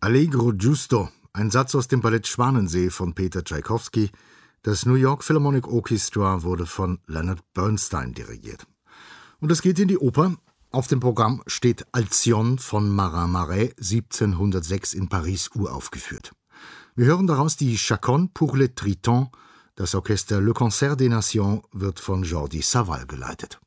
Allegro giusto, ein Satz aus dem Ballett Schwanensee von Peter Tschaikowski. Das New York Philharmonic Orchestra wurde von Leonard Bernstein dirigiert. Und es geht in die Oper. Auf dem Programm steht Alcyon von Marin Marais, 1706 in Paris uraufgeführt. Wir hören daraus die Chaconne pour les Tritons. Das Orchester Le Concert des Nations wird von Jordi Savall geleitet.